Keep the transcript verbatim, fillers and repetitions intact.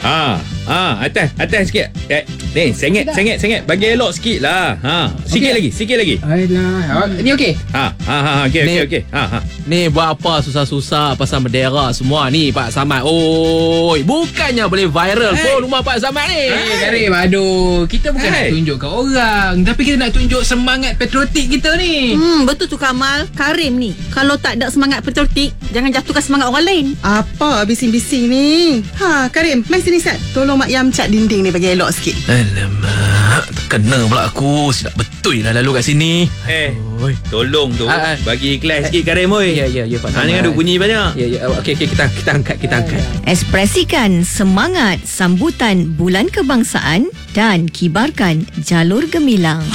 Ha, ha, atas, atas sikit. Eh, ni, sengit, sengit, sengit. Bagi elok sikit lah. Ha, sikit Okey. lagi, sikit lagi. Alah, ni okey. Ha, ha, ha, okey, Ni- okey, okey. Ha, ha. Ni buat apa susah-susah pasal bendera semua ni Pak Samad. Oi, bukannya boleh viral Hey. pun rumah Pak Samad ni. Eh, Karim, aduh. Kita bukan Hai. nak tunjuk kat orang, tapi kita nak tunjuk semangat patriotik kita ni. Hmm, betul tu Kamal. Karim ni, kalau tak ada semangat patriotik, jangan jatuhkan semangat orang lain. Apa bising-bising ni? Ha, Karim, mai sini Sat. Tolong Mak Yam cat dinding ni bagi elok sikit. Alamak, terkena pula aku. Silap betul lah lalu kat sini. Eh, Oi. tolong tu. Ah, ah. Bagi ikhlas sikit Karim, oi. Ya, ya, ya Pak Ha, Samad. jangan duk bunyi banyak. Ya, ya. Okey, okey, kita kita angkat, kita angkat. Ekspresikan semangat sambutan Bulan Kebangsaan dan kibarkan jalur gemilang.